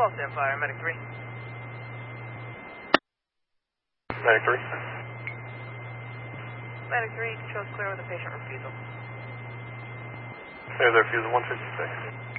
Call stand fire, medic 3. Medic 3. Medic 3 shows clear with a patient refusal. There's a refusal 156.